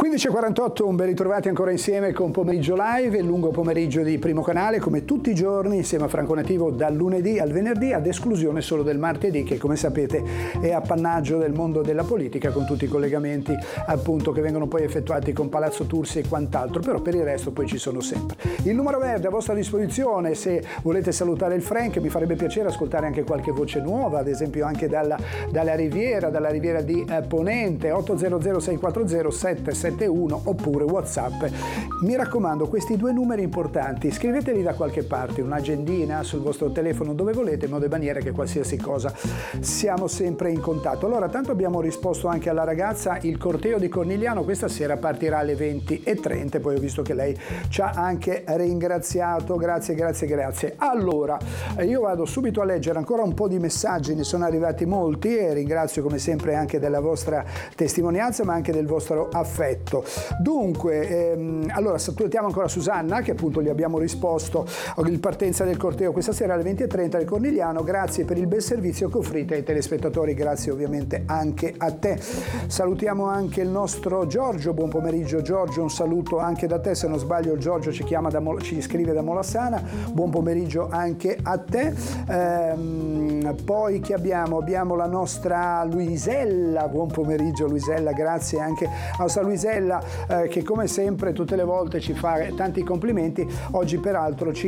15:48, ben ritrovati ancora insieme con Pomeriggio Live, il lungo pomeriggio di Primo Canale, come tutti i giorni, insieme a Franco Nativo, dal lunedì al venerdì, ad esclusione solo del martedì, che come sapete è appannaggio del mondo della politica, con tutti i collegamenti appunto che vengono poi effettuati con Palazzo Tursi e quant'altro, però per il resto poi ci sono sempre. Il numero verde a vostra disposizione, se volete salutare il Frank, mi farebbe piacere ascoltare anche qualche voce nuova, ad esempio anche dalla riviera di Ponente, 800 640 771, oppure WhatsApp. Mi raccomando, questi due numeri importanti, scriveteli da qualche parte, un'agendina sul vostro telefono, dove volete, in modo e maniera che qualsiasi cosa siamo sempre in contatto. Allora, tanto abbiamo risposto anche alla ragazza, il corteo di Cornigliano questa sera partirà alle 20:30, poi ho visto che lei ci ha anche ringraziato, grazie. Allora, io vado subito a leggere ancora un po' di messaggi, ne sono arrivati molti e ringrazio come sempre anche della vostra testimonianza, ma anche del vostro affetto. Dunque, allora salutiamo ancora Susanna, che appunto gli abbiamo risposto, il partenza del corteo questa sera alle 20:30 del Cornigliano, grazie per il bel servizio che offrite ai telespettatori, grazie ovviamente anche a te. Salutiamo anche il nostro Giorgio, buon pomeriggio Giorgio, un saluto anche da te, se non sbaglio Giorgio ci scrive da Molassana, buon pomeriggio anche a te. Poi che abbiamo la nostra Luisella, buon pomeriggio Luisella, grazie anche a nostra Luisella che come sempre tutte le volte ci fa tanti complimenti, oggi peraltro ci